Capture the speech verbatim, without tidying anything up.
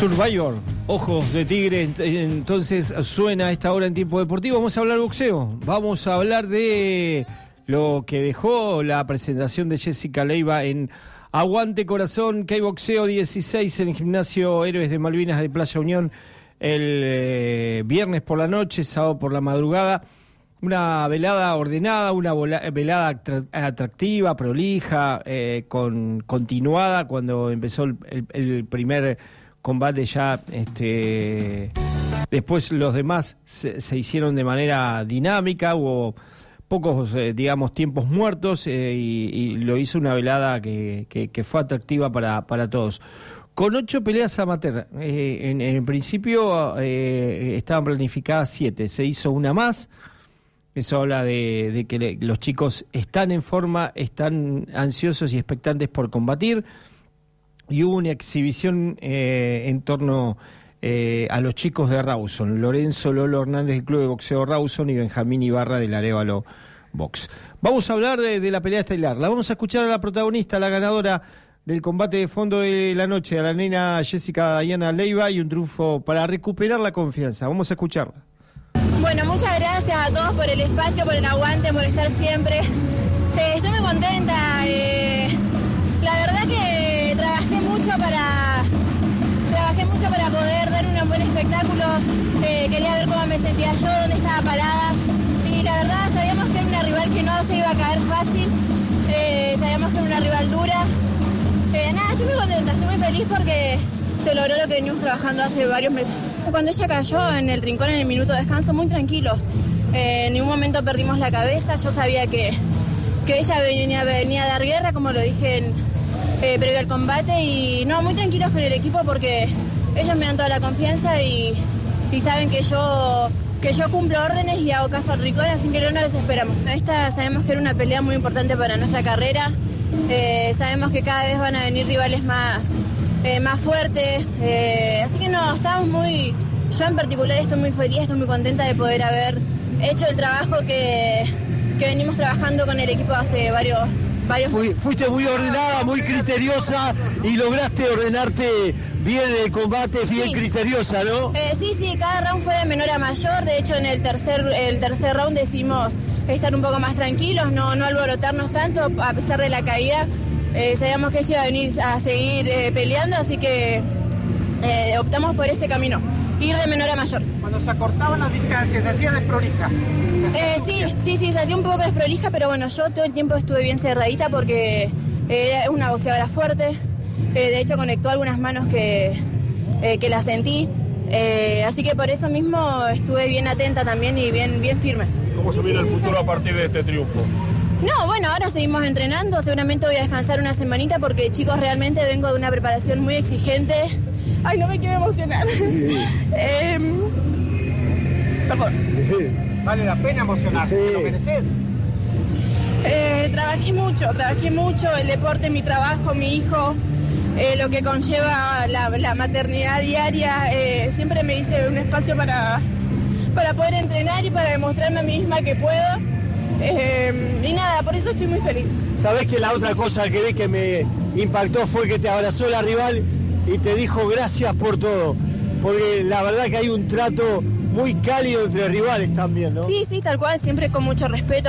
Survivor, Ojos de Tigre, entonces suena a esta hora en Tiempo Deportivo. Vamos a hablar de boxeo, vamos a hablar de lo que dejó la presentación de Jessica Leiva en Aguante Corazón, que hay boxeo dieciséis en el Gimnasio Héroes de Malvinas de Playa Unión el eh, viernes por la noche, sábado por la madrugada. Una velada ordenada, una vola, velada atractiva, prolija, eh, con, continuada cuando empezó el, el, el primer combate ya, este, después los demás se, se hicieron de manera dinámica, hubo pocos, eh, digamos, tiempos muertos eh, y, y lo hizo una velada que, que, que fue atractiva para, para todos. Con ocho peleas amateur, eh, en, en principio eh, estaban planificadas siete, se hizo una más. Eso habla de, de que le, los chicos están en forma, están ansiosos y expectantes por combatir. Y hubo una exhibición eh, en torno eh, a los chicos de Rawson, Lorenzo Lolo Hernández del Club de Boxeo Rawson y Benjamín Ibarra del Arévalo Box. Vamos a hablar de, de la pelea estelar. La vamos a escuchar a la protagonista, la ganadora del combate de fondo de la noche, a la nena Jessica Diana Leiva, y un triunfo para recuperar la confianza. Vamos a escucharla. Bueno, muchas gracias a todos por el espacio, por el aguante, por estar siempre. Eh, estoy muy contenta. Eh, la verdad que trabajé mucho para trabajé mucho para poder dar un buen espectáculo. Eh, quería ver cómo me sentía yo, dónde estaba parada. Y la verdad sabíamos que era una rival que no se iba a caer fácil. Eh, sabíamos que era una rival dura. Eh, nada, estoy muy contenta, estoy muy feliz porque se logró lo que venimos trabajando hace varios meses. Cuando ella cayó en el rincón en el minuto de descanso, muy tranquilos. Eh, en ningún momento perdimos la cabeza. Yo sabía que, que ella venía, venía a dar guerra, como lo dije en, eh, previo al combate. Y no, muy tranquilos con el equipo porque ellos me dan toda la confianza y, y saben que yo, que yo cumplo órdenes y hago caso al rincón, así que no nos desesperamos. Esta sabemos que era una pelea muy importante para nuestra carrera. Eh, sabemos que cada vez van a venir rivales más... Eh, más fuertes, eh, así que no, estamos muy, yo en particular estoy muy feliz, estoy muy contenta de poder haber hecho el trabajo que, que venimos trabajando con el equipo hace varios, varios Fui, meses. Fuiste muy ordenada, muy criteriosa y lograste ordenarte bien el combate, bien sí. criteriosa, ¿no? Eh, sí, sí, cada round fue de menor a mayor, de hecho en el tercer, el tercer round decidimos estar un poco más tranquilos, no, no alborotarnos tanto a pesar de la caída. Eh, sabíamos que ella iba a venir a seguir eh, peleando, así que eh, optamos por ese camino, ir de menor a mayor. Cuando se acortaban las distancias, se hacía desprolija. Eh, sí, sí, sí, se hacía un poco desprolija, pero bueno, yo todo el tiempo estuve bien cerradita porque eh, es una boxeadora fuerte. Eh, de hecho, conectó algunas manos que, eh, que las sentí. Eh, así que por eso mismo estuve bien atenta también y bien, bien firme. ¿Cómo se mira el futuro a partir de este triunfo? No, bueno, ahora seguimos entrenando, seguramente voy a descansar una semanita porque, chicos, realmente vengo de una preparación muy exigente. Ay, no me quiero emocionar. eh, perdón. Vale la pena emocionarse, sí. ¿Lo mereces? Eh, trabajé mucho, trabajé mucho, el deporte, mi trabajo, mi hijo, eh, lo que conlleva la, la maternidad diaria. Eh, siempre me hice un espacio para, para poder entrenar y para demostrarme a mí misma que puedo. Eh, y nada, por eso estoy muy feliz. Sabés que la otra cosa que vi que me impactó fue que te abrazó la rival y te dijo gracias por todo, porque la verdad que hay un trato muy cálido entre rivales también, ¿no? Sí, sí, tal cual, siempre con mucho respeto.